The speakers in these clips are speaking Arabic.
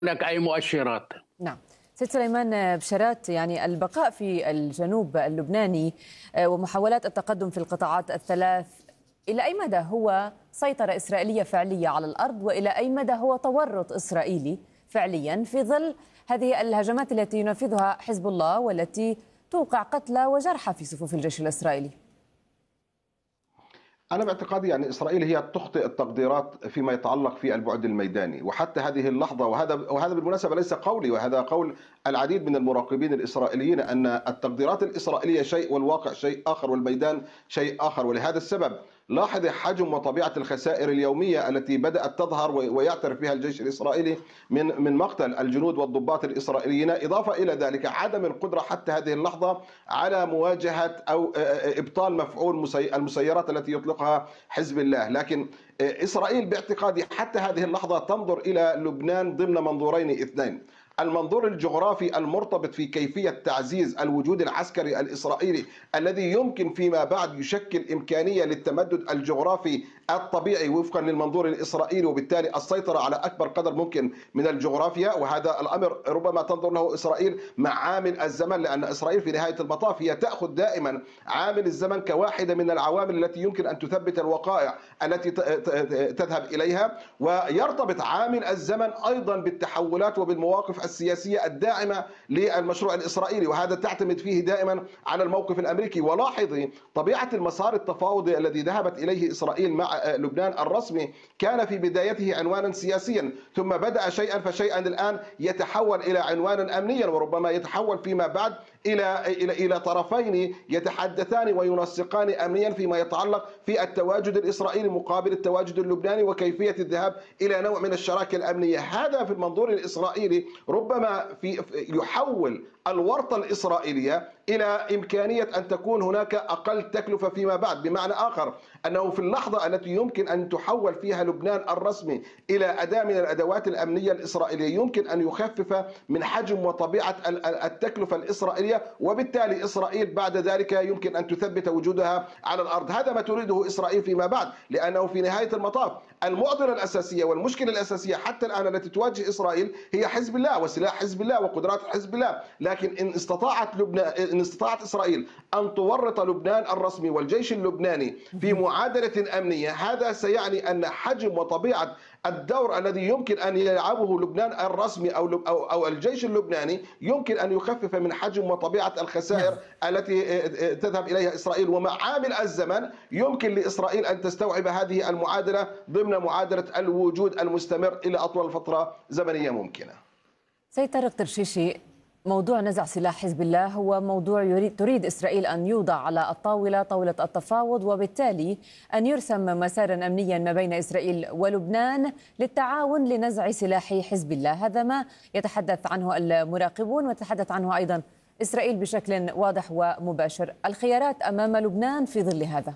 هناك أي مؤشرات. نعم. سيد سليمان بشارات، يعني البقاء في الجنوب اللبناني ومحاولات التقدم في القطاعات الثلاث، إلى أي مدى هو سيطرة إسرائيلية فعلية على الأرض، وإلى أي مدى هو تورط إسرائيلي فعليا في ظل هذه الهجمات التي ينفذها حزب الله والتي توقع قتلى وجرحى في صفوف الجيش الإسرائيلي؟ أنا باعتقادي يعني إسرائيل هي تخطئ التقديرات فيما يتعلق في البعد الميداني، وحتى هذه اللحظة، وهذا بالمناسبة ليس قولي، وهذا قول العديد من المراقبين الإسرائيليين، أن التقديرات الإسرائيلية شيء والواقع شيء آخر والميدان شيء آخر. ولهذا السبب لاحظ حجم وطبيعة الخسائر اليومية التي بدأت تظهر ويعترف بها الجيش الإسرائيلي من مقتل الجنود والضباط الإسرائيليين، إضافة إلى ذلك عدم القدرة حتى هذه اللحظة على مواجهة أو إبطال مفعول المسيرات التي يطلقها حزب الله. لكن إسرائيل باعتقادي حتى هذه اللحظة تنظر إلى لبنان ضمن منظورين اثنين: المنظور الجغرافي المرتبط في كيفية تعزيز الوجود العسكري الإسرائيلي الذي يمكن فيما بعد يشكل إمكانية للتمدد الجغرافي الطبيعي وفقا للمنظور الإسرائيلي، وبالتالي السيطرة على أكبر قدر ممكن من الجغرافيا. وهذا الأمر ربما تنظر له إسرائيل مع عامل الزمن، لأن إسرائيل في نهاية المطاف هي تأخذ دائما عامل الزمن كواحدة من العوامل التي يمكن أن تثبت الوقائع التي تذهب إليها، ويرتبط عامل الزمن أيضا بالتحولات وبالمواقف السياسية الداعمة للمشروع الإسرائيلي، وهذا تعتمد فيه دائما على الموقف الأمريكي. ولاحظي طبيعة المسار التفاوضي الذي ذهبت إليه إسرائيل مع لبنان الرسمي كان في بدايته عنوانا سياسيا، ثم بدأ شيئا فشيئا الآن يتحول إلى عنوانا أمنيا، وربما يتحول فيما بعد إلى طرفين يتحدثان وينسقان أمنيا فيما يتعلق في التواجد الإسرائيلي مقابل التواجد اللبناني وكيفية الذهاب إلى نوع من الشراكة الأمنية. هذا في المنظور الإسرائيلي ربما يحول الورطة الإسرائيلية إلى إمكانية أن تكون هناك أقل تكلفة فيما بعد، بمعنى آخر أنه في اللحظة التي يمكن أن تحول فيها لبنان الرسمي إلى أداة من الأدوات الأمنية الإسرائيلية يمكن أن يخفف من حجم وطبيعة التكلفة الإسرائيلية، وبالتالي إسرائيل بعد ذلك يمكن أن تثبت وجودها على الأرض. هذا ما تريده إسرائيل فيما بعد، لأنه في نهاية المطاف المعضلة الأساسية والمشكلة الأساسية حتى الآن التي تواجه إسرائيل هي حزب الله وسلاح حزب الله وقدرات حزب الله. لكن إن استطاعت إسرائيل أن تورط لبنان الرسمي والجيش اللبناني في معادلة أمنية، هذا سيعني أن حجم وطبيعة الدور الذي يمكن أن يلعبه لبنان الرسمي أو الجيش اللبناني يمكن أن يخفف من حجم وطبيعة الخسائر التي تذهب إليها إسرائيل. ومع عامل الزمن يمكن لإسرائيل أن تستوعب هذه المعادلة ضمن معادلة الوجود المستمر إلى أطول فترة زمنية ممكنة. سيد طارق ترشيشي، موضوع نزع سلاح حزب الله هو موضوع تريد إسرائيل أن يوضع على طاولة التفاوض، وبالتالي أن يرسم مسارا أمنيا ما بين إسرائيل ولبنان للتعاون لنزع سلاح حزب الله. هذا ما يتحدث عنه المراقبون ويتحدث عنه أيضا إسرائيل بشكل واضح ومباشر. الخيارات أمام لبنان في ظل هذا؟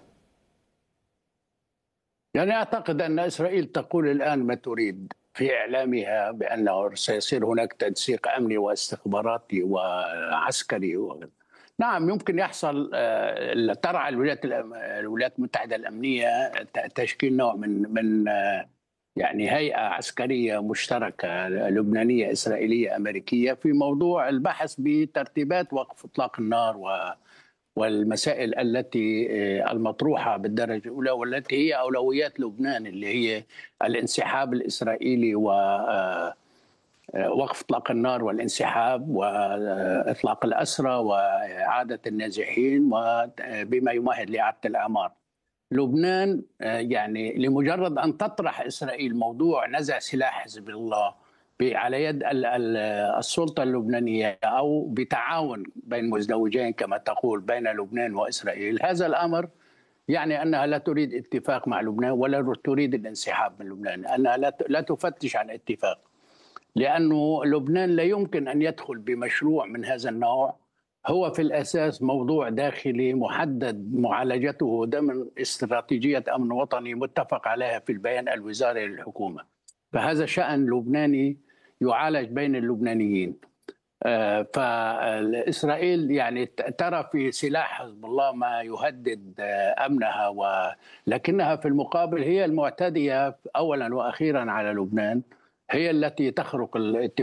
يعني أعتقد أن إسرائيل تقول الآن ما تريد في إعلامها بأنه سيصير هناك تنسيق أمني واستخباراتي وعسكري نعم يمكن يحصل. ترعى الولايات المتحدة الأمنية تشكيل نوع من يعني هيئة عسكرية مشتركة لبنانية إسرائيلية أمريكية في موضوع البحث بترتيبات وقف إطلاق النار والمسائل التي المطروحة بالدرجة الأولى والتي هي أولويات لبنان، اللي هي الانسحاب الإسرائيلي ووقف إطلاق النار والانسحاب وإطلاق الأسرى وإعادة النازحين وبما يمهد لإعادة الأعمار. لبنان يعني لمجرد أن تطرح إسرائيل موضوع نزع سلاح حزب الله على يد السلطة اللبنانية أو بتعاون بين مزدوجين كما تقول بين لبنان وإسرائيل، هذا الأمر يعني أنها لا تريد اتفاق مع لبنان ولا تريد الانسحاب من لبنان، أنها لا تفتش عن اتفاق، لأنه لبنان لا يمكن أن يدخل بمشروع من هذا النوع. هو في الأساس موضوع داخلي محدد معالجته ضمن استراتيجية أمن وطني متفق عليها في البيان الوزاري للحكومة، فهذا شأن لبناني يعالج بين اللبنانيين. فإسرائيل يعني ترى في سلاح حزب الله ما يهدد أمنها، لكنها في المقابل هي المعتدية أولا وأخيرا على لبنان، هي التي تخرق الاتفاق